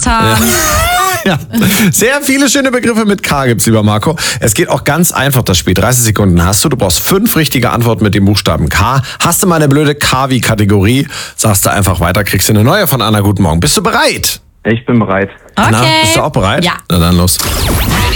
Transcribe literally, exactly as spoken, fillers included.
Kasachstan. Ja, sehr viele schöne Begriffe mit K gibt's, lieber Marco. Es geht auch ganz einfach, das Spiel. dreißig Sekunden hast du. Du brauchst fünf richtige Antworten mit dem Buchstaben K. Hast du mal eine blöde K wie Kategorie, sagst du einfach weiter, kriegst du eine neue von Anna. Guten Morgen. Bist du bereit? Ich bin bereit. Okay. Anna, bist du auch bereit? Ja. Na dann los.